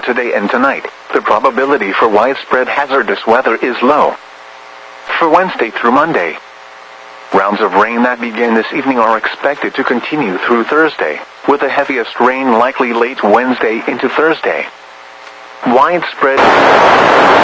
today and tonight, the probability for widespread hazardous weather is low. For Wednesday through Monday, rounds of rain that begin this evening are expected to continue through Thursday, with the heaviest rain likely late Wednesday into Thursday. Widespread